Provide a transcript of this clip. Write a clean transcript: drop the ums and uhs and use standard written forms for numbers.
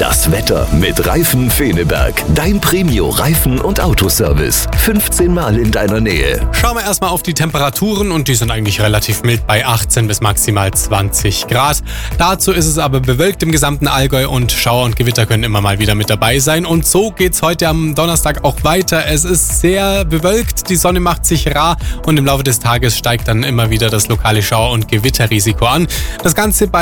Das Wetter mit Reifen Feneberg. Dein Premio-Reifen- und Autoservice. 15 Mal in deiner Nähe. Schauen wir erstmal auf die Temperaturen und die sind eigentlich relativ mild bei 18 bis maximal 20 Grad. Dazu ist es aber bewölkt im gesamten Allgäu und Schauer und Gewitter können immer mal wieder mit dabei sein. Und so geht's heute am Donnerstag auch weiter. Es ist sehr bewölkt, die Sonne macht sich rar und im Laufe des Tages steigt dann immer wieder das lokale Schauer- und Gewitterrisiko an. Das Ganze bei